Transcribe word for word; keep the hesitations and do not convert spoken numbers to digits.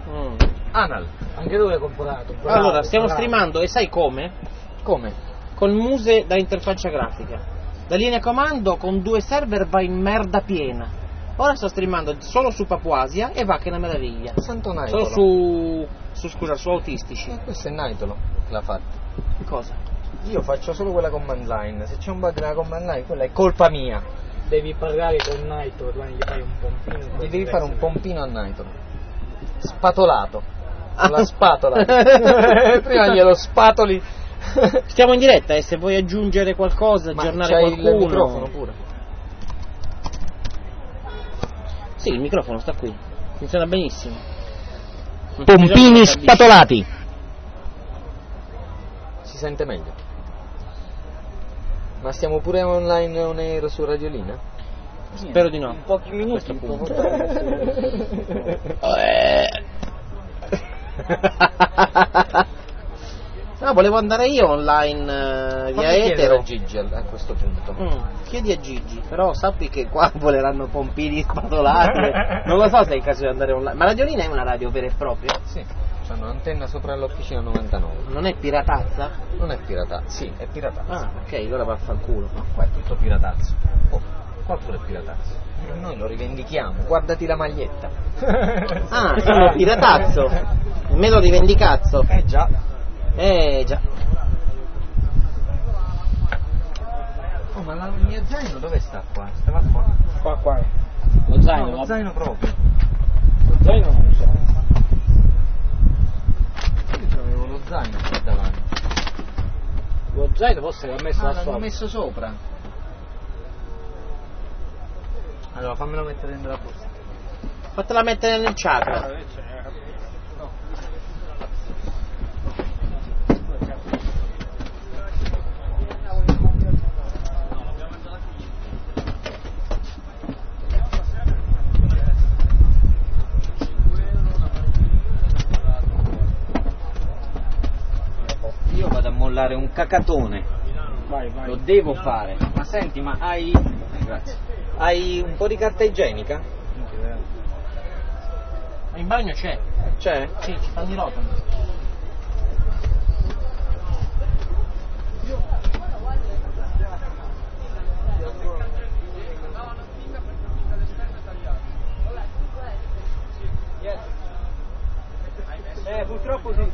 Mm. Anal. Anche dove l'hai comprato? Bravo, Allora, stiamo bravo. streamando e sai come? Come? Col Muse da interfaccia grafica. La linea comando con due server va in merda piena. Ora sto streamando solo su Papuasia e va che è una meraviglia. Santo Naitolo. Solo su, su scusa, su autistici. Eh, questo è Naitolo che l'ha fatto. Cosa? Io faccio solo quella command line. Se c'è un bug nella command line, quella è colpa mia. Devi parlare con Naito, domani gli fai un pompino. Gli devi fare un pompino a Naitolo. Spatolato. Con la spatola. Prima glielo spatoli. Stiamo in diretta e se vuoi aggiungere qualcosa, Ma aggiornare c'hai qualcuno. il microfono pure. Sì, il microfono sta qui. Funziona benissimo. Non c'è bisogno Pompini di capisci. spatolati. Si sente meglio. Ma stiamo pure online on air su Radiolina? Spero di no. In pochi minuti. Questo punto. No, volevo andare io online eh, via etero. a Gigi a questo punto. Mm, chiedi a Gigi, però sappi che qua voleranno pompini spatolati. Non lo so se è il caso di andare online. Ma Radiolina è una radio vera e propria? Sì, c'hanno un'antenna sopra l'officina novantanove. Non è piratazza? Non è piratazzo, sì, è piratazzo. Ah, ok, allora vaffanculo. No, qua è tutto piratazzo. Oh, qua pure è piratazzo. E noi lo rivendichiamo, guardati la maglietta. Ah, sono piratazzo. Me lo rivendicazzo. Eh già. Eh già. Oh, ma la- il mio zaino dove sta qua? Stava qua. Qua, qua. Lo zaino, No, lo la- zaino proprio. lo zaino non so. Io c'avevo lo zaino qua davanti. Lo zaino forse l'ha messo Ah, da l'hanno sopra. messo sopra. Allora fammelo mettere dentro la borsa. Fatela mettere nel chakra. Io vado a mollare un cacatone. Vai, vai. Lo devo fare. Ma senti, ma hai. Grazie. Hai un po' di carta igienica? In bagno c'è. C'è? Sì, ci fanno i rotoli. Eh, purtroppo si